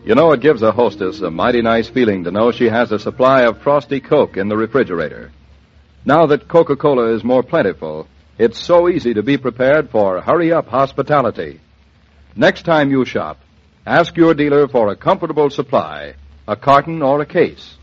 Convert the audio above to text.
You know, it gives a hostess a mighty nice feeling to know she has a supply of Frosty Coke in the refrigerator. Now that Coca-Cola is more plentiful, it's so easy to be prepared for hurry-up hospitality. Next time you shop, ask your dealer for a comfortable supply, a carton or a case.